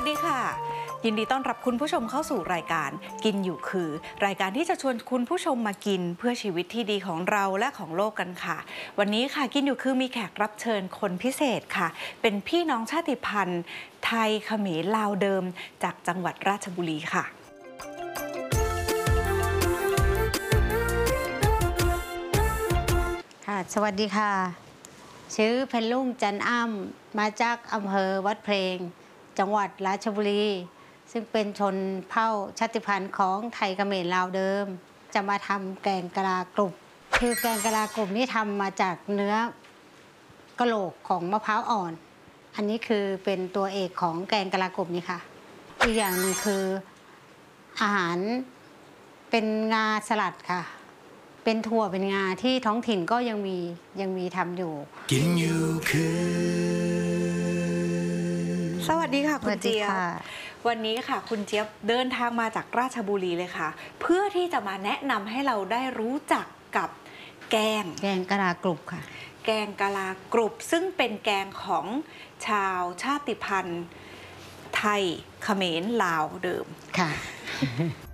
วัสดีค่ะยินดีต้อนรับคุณผู้ชมเข้าสู่รายการกินอยู่คือรายการที่จะชวนคุณผู้ชมมากินเพื่อชีวิตที่ดีของเราและของโลกกันค่ะวันนี้ค่ะกินอยู่คือมีแขกรับเชิญคนพิเศษค่ะเป็นพี่น้องชาติพันธุ์ไทยเขมรลาวเดิมจากจังหวัดราชบุรีค่ะสวัสดีค่ะชื่อเพนลุ่งจันอ้ำมาจากอำเภอวัดเพลงจังหวัดราชบุรีซึ่งเป็นชนเผ่าชาติพันธุ์ของไทยเขมรลาวเดิมจะมาทำแกงกะลากรุบคือแกงกะลากรุบนี่ทำมาจากเนื้อกะโหลกของมะพร้าวอ่อนอันนี้คือเป็นตัวเอกของแกงกะลากรุบนี่ค่ะอีกอย่างหนึ่งคืออาหารเป็นงาสลัดค่ะเป็นถั่วเป็นงาที่ท้องถิ่นก็ยังมีทำอยู่กินอยู่คือสวัสดีค่ะคุณเจี๊ยบวันนี้ค่ะคุณเจี๊ยบเดินทางมาจากราชบุรีเลยค่ะเพื่อที่จะมาแนะนำให้เราได้รู้จักกับแกงกะลากรุบค่ะแกงกะลากรุบซึ่งเป็นแกงของชาวชาติพันธุ์ไทยเขมรลาวเดิมค่ะ